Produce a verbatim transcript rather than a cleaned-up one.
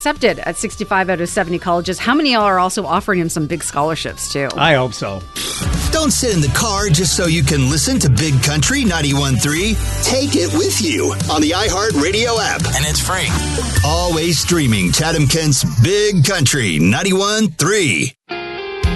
accepted at sixty-five out of seventy colleges. How many are also offering him some big scholarships, too? I hope so. Don't sit in the car just so you can listen to Big Country ninety-one point three. Take it with you on the iHeartRadio app. And it's free. Always streaming Chatham Kent's Big Country ninety-one point three.